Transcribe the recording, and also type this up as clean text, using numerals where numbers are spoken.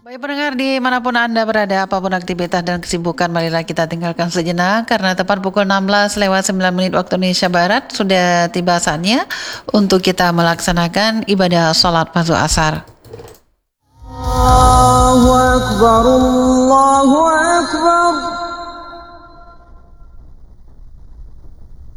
Baik pendengar dimanapun Anda berada, apapun aktivitas dan kesibukan, marilah kita tinggalkan sejenak karena tepat pukul 16 lewat 9 menit waktu Indonesia Barat sudah tiba saatnya untuk kita melaksanakan ibadah sholat fardu asar. Allahu Akbar, Allahu Akbar.